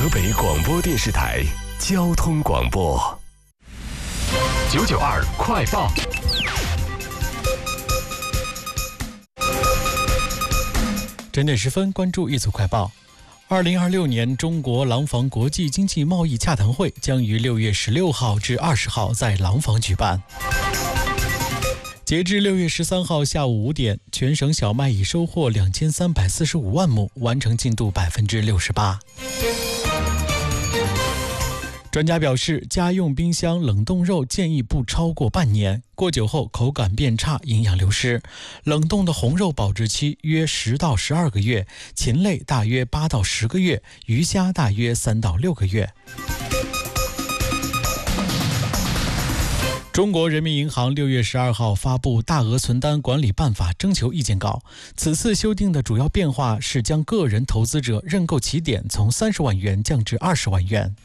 河北广播电视台交通广播992快报。 10点10分，关注一组快报。2026年中国廊坊国际经济贸易洽谈会将于6月16号至20号在廊坊举办。截至6月13号下午5点，全省小麦已收获2345万亩，完成进度68%。专家表示，家用冰箱冷冻肉建议不超过半年，过久后口感变差，营养流失。冷冻的红肉保质期约10到12个月，禽类大约8到10个月，鱼虾大约3到6个月。中国人民银行6月12号发布《大额存单管理办法》征求意见稿。此次修订的主要变化是将个人投资者认购起点从30万元降至20万元。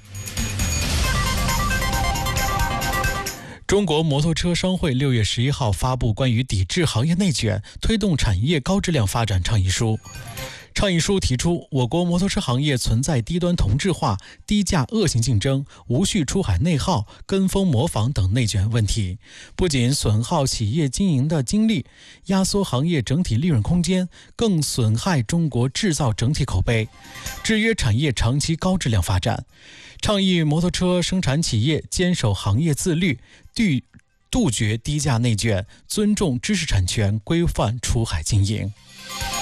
中国摩托车商会6月11号发布关于抵制行业内卷、推动产业高质量发展倡议书。倡议书提出，我国摩托车行业存在低端同质化、低价恶性竞争、无序出海内耗、跟风模仿等内卷问题，不仅损耗企业经营的精力，压缩行业整体利润空间，更损害中国制造整体口碑，制约产业长期高质量发展。倡议摩托车生产企业坚守行业自律，杜绝低价内卷，尊重知识产权，规范出海经营。